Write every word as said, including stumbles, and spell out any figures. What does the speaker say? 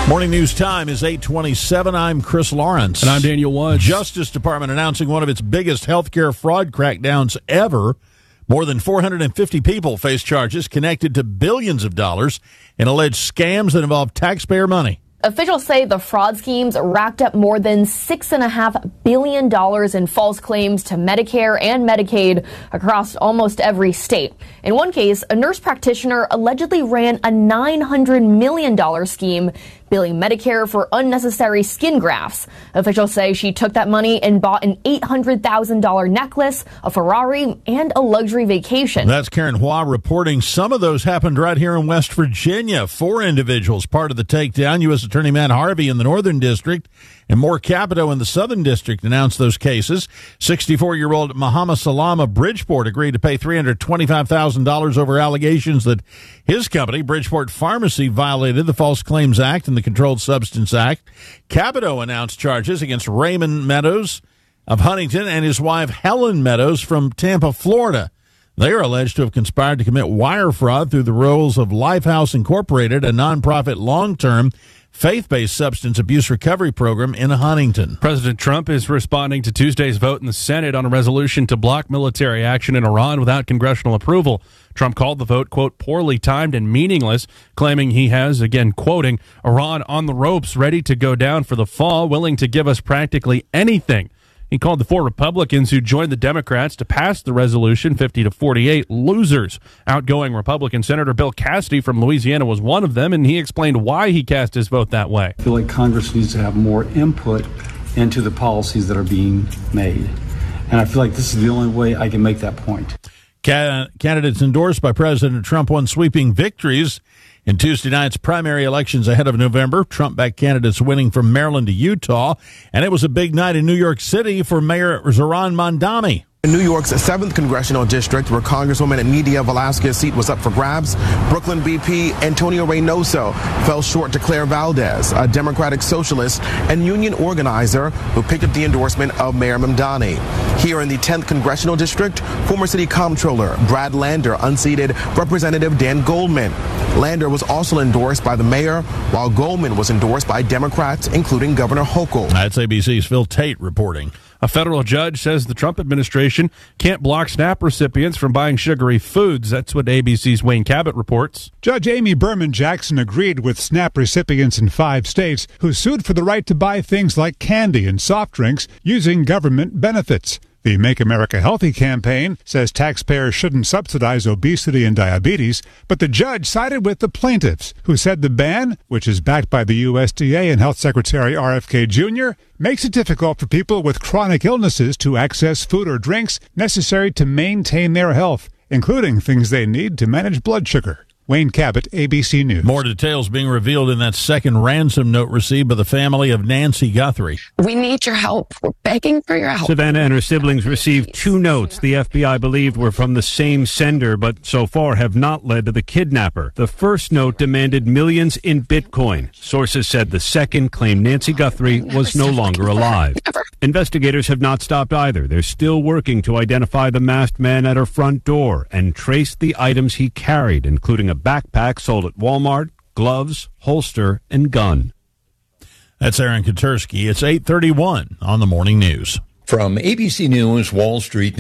Morning news time is eight twenty-seven. I'm Chris Lawrence. And I'm Daniel Woods. Justice Department announcing one of its biggest healthcare fraud crackdowns ever. More than four hundred fifty people face charges connected to billions of dollars in alleged scams that involve taxpayer money. Officials say the fraud schemes racked up more than six point five billion dollars in false claims to Medicare and Medicaid across almost every state. In one case, a nurse practitioner allegedly ran a nine hundred million dollars scheme billing Medicare for unnecessary skin grafts. Officials say she took that money and bought an eight hundred thousand dollars necklace, a Ferrari, and a luxury vacation. That's Karen Hua reporting. Some of those happened right here in West Virginia. Four individuals part of the takedown. U S Attorney Matt Harvey in the Northern District and Moore Capito in the Southern District announced those cases. sixty-four-year-old Muhammad Salam of Bridgeport agreed to pay three hundred twenty-five thousand dollars over allegations that his company, Bridgeport Pharmacy, violated the False Claims Act and the Controlled Substance Act. Capito announced charges against Raymond Meadows of Huntington and his wife Helen Meadows from Tampa, Florida. They are alleged to have conspired to commit wire fraud through the roles of Lifehouse Incorporated, a nonprofit long-term faith-based substance abuse recovery program in Huntington. President Trump is responding to Tuesday's vote in the Senate on a resolution to block military action in Iran without congressional approval. Trump called the vote, quote, poorly timed and meaningless, claiming he has, again, quoting, Iran on the ropes, ready to go down for the fall, willing to give us practically anything. He called the four Republicans who joined the Democrats to pass the resolution fifty to forty-eight losers. Outgoing Republican Senator Bill Cassidy from Louisiana was one of them, and he explained why he cast his vote that way. I feel like Congress needs to have more input into the policies that are being made. And I feel like this is the only way I can make that point. Candidates endorsed by President Trump won sweeping victories in Tuesday night's primary elections ahead of November. Trump-backed candidates winning from Maryland to Utah. And it was a big night in New York City for Mayor Zohran Mamdani. In New York's seventh Congressional District, where Congresswoman Nydia Velázquez's seat was up for grabs, Brooklyn B P Antonio Reynoso fell short to Claire Valdez, a Democratic socialist and union organizer who picked up the endorsement of Mayor Mamdani. Here in the tenth Congressional District, former City Comptroller Brad Lander unseated Representative Dan Goldman. Lander was also endorsed by the mayor, while Goldman was endorsed by Democrats, including Governor Hochul. That's A B C's Phil Tate reporting. A federal judge says the Trump administration can't block SNAP recipients from buying sugary foods. That's what A B C's Wayne Cabot reports. Judge Amy Berman Jackson agreed with SNAP recipients in five states who sued for the right to buy things like candy and soft drinks using government benefits. The Make America Healthy campaign says taxpayers shouldn't subsidize obesity and diabetes, but the judge sided with the plaintiffs, who said the ban, which is backed by the U S D A and Health Secretary R F K Junior, makes it difficult for people with chronic illnesses to access food or drinks necessary to maintain their health, including things they need to manage blood sugar. Wayne Cabot, A B C News. More details being revealed in that second ransom note received by the family of Nancy Guthrie. We need your help. We're begging for your help. Savannah and her siblings received two notes the F B I believed were from the same sender, but so far have not led to the kidnapper. The first note demanded millions in Bitcoin. Sources said the second claimed Nancy Guthrie was no longer alive. Never. Investigators have not stopped either. They're still working to identify the masked man at her front door and trace the items he carried, including a backpack sold at Walmart, gloves, holster, and gun. That's Aaron Katersky. It's eight thirty-one on the Morning News. From A B C News, Wall Street